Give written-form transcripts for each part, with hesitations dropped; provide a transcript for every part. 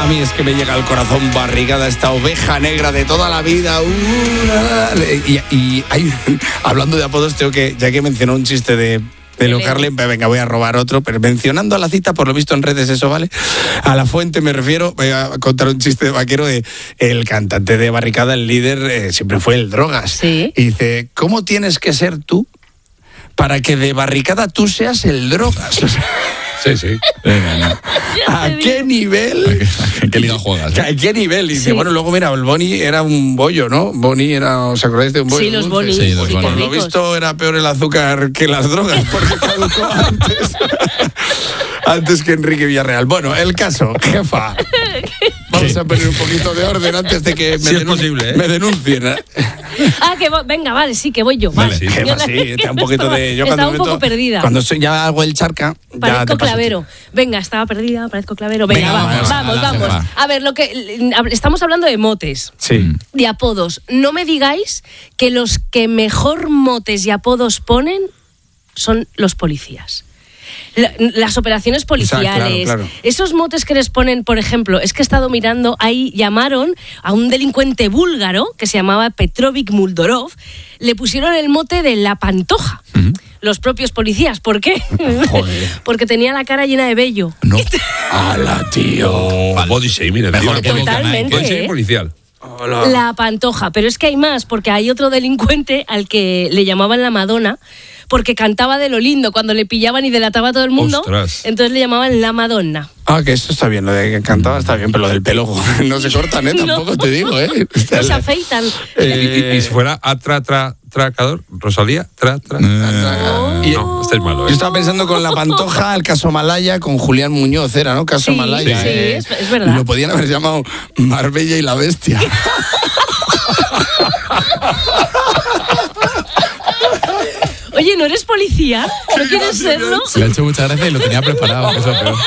A mí es que me llega al corazón Barricada, esta oveja negra de toda la vida. Y hay, hablando de apodos, tengo que, ya que mencionó un chiste de Leo Carlin, venga, voy a robar otro, pero mencionando a la cita, por lo visto en redes eso vale, a la fuente me refiero, voy a contar un chiste de vaquero de el cantante de Barricada, el líder, siempre fue el Drogas. Sí. Y dice, ¿cómo tienes que ser tú para que de Barricada tú seas el Drogas? Sí. ¿A qué nivel? ¿En qué liga juegas? ¿A qué nivel? Y dice, Sí. bueno, luego mira, el Boni era un bollo, ¿no? Boni era, ¿os acordáis de un bollo? Sí, los dulce? Boni. Sí, los Pues Boni. por lo visto era peor el azúcar que las drogas, porque caducó antes. Antes que Enrique Villarreal. Bueno, el caso, jefa. Vamos a poner un poquito de orden antes de que Sí, es posible, ¿eh? me denuncien. Venga, vale, sí, que voy yo. Vale, Vale. sí. Jefa, sí, te da un poquito de... Yo estaba un cuando poco perdida. Cuando ya hago el charca, ya Parezco te paso. clavero. Venga, estaba perdida, parezco clavero. Venga, Venga, vamos. jefa. A ver, estamos hablando de motes, Sí. de apodos. No me digáis que los que mejor motes y apodos ponen son los policías. Las operaciones policiales, claro. esos motes que les ponen, por ejemplo, es que he estado mirando, ahí llamaron a un delincuente búlgaro que se llamaba Petrovic Muldorov, le pusieron el mote de la Pantoja. Los propios policías, ¿por qué? Joder. Porque tenía la cara llena de vello. No. ¡Hala, tío! Body shaming, Mejor que Totalmente, Body shaming ¿eh? policial. Hola. La Pantoja, pero es que hay más, porque hay otro delincuente al que le llamaban la Madonna, porque cantaba de lo lindo, cuando le pillaban y delataba a todo el mundo, Ostras. entonces le llamaban la Madonna. Ah, que eso está bien, lo de que cantaba está bien, pero lo del pelo no se cortan, tampoco No. te digo, No se afeitan. Y si fuera atracador, Rosalía, No, estáis malo, Yo ¿eh? estaba pensando con la Pantoja, el caso Malaya, con Julián Muñoz era, ¿no? Caso Sí, Malaya. sí, es verdad. Lo podían haber llamado Marbella y la Bestia. Oye, ¿no eres policía? ¿No quieres serlo? Le ha hecho mucha gracia y lo tenía preparado. Eso, pero...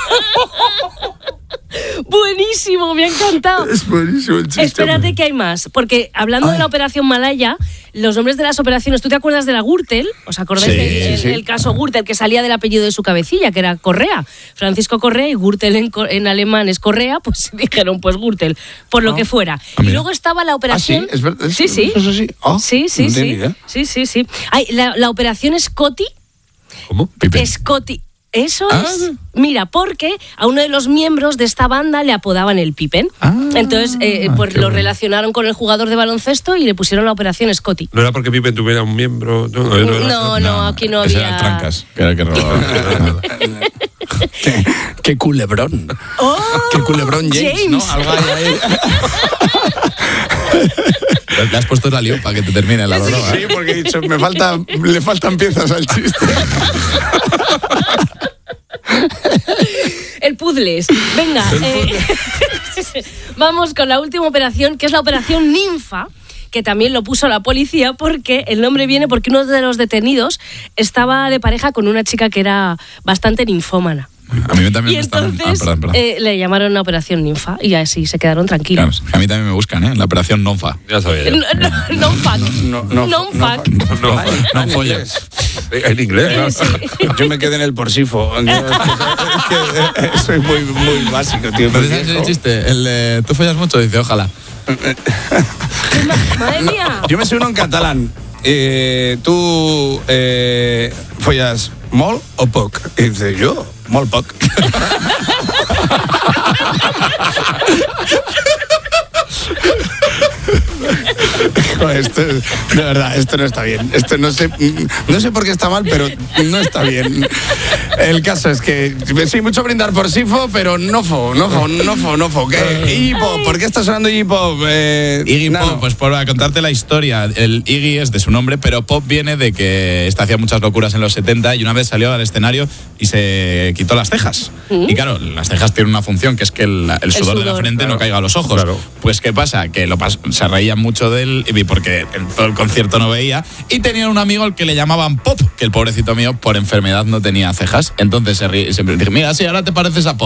Buenísimo, me ha encantado. Es buenísimo el chiste. Espérate que hay más, porque hablando de la operación Malaya, los nombres de las operaciones, ¿tú te acuerdas de la Gürtel? ¿Os acordáis del caso Gürtel, que salía del apellido de su cabecilla, que era Correa? Francisco Correa, y Gürtel en alemán es Correa, pues dijeron, pues Gürtel, por lo que fuera. Y luego estaba la operación... ¿Ah, sí? ¿Es verdad? Sí, sí. ¿Eso sí? Oh, Sí. no tenía ni idea. Sí. Ay, la operación Scotty. ¿Cómo? Scotty. Eso es. Mira, porque a uno de los miembros de esta banda le apodaban el Pippen. Entonces, pues lo relacionaron con el jugador de baloncesto y le pusieron la operación Scotty. ¿No era porque Pippen tuviera un miembro? No, aquí no Ese había... era el Trancas, que era el que robaba. Qué culebrón. ¡Oh! Qué culebrón James, ¿no? Algo hay ahí. Le has puesto la lío para que te termine la broma. Sí, porque he dicho, le faltan piezas al chiste. El puzzles. Venga, vamos con la última operación, que es la operación Ninfa, que también lo puso la policía, porque el nombre viene porque uno de los detenidos estaba de pareja con una chica que era bastante ninfómana. A mí también Y me están... entonces perdón. le llamaron la operación Ninfa y así se quedaron tranquilos. Claro, a mí también me buscan, ¿eh? La operación Nonfa. Ya sabía yo. Non-fuck. No, Non-fuck. No follas. En inglés, ¿no? Sí. Yo me quedé en el Porsifo. Es que soy muy básico, tío. ¿No sabes el chiste? El de, ¿tú follas mucho? Dice, ojalá. Madre mía. Yo me sé uno en catalán. ¿Tú follas molt o poc? Y dice, yo, molt poc. Joder, esto, de verdad, esto no está bien. Esto no sé por qué está mal, pero no está bien. El caso es que sí, mucho brindar por Sifo, pero no fo. ¿Qué? Iggy Pop, ¿por qué está sonando Iggy Pop? Iggy Nano? Pop, pues por contarte la historia, el Iggy es de su nombre, pero Pop viene de que hacía muchas locuras en los 70 y una vez salió al escenario y se quitó las cejas. Y claro, las cejas tienen una función, que es que el sudor de la frente no caiga a los ojos. Claro. Pues ¿qué pasa? Que se reían mucho de él porque en todo el concierto no veía, y tenían un amigo al que le llamaban Pop, que el pobrecito mío por enfermedad no tenía cejas. Entonces siempre dije, mira, sí, ahora te pareces a Pop.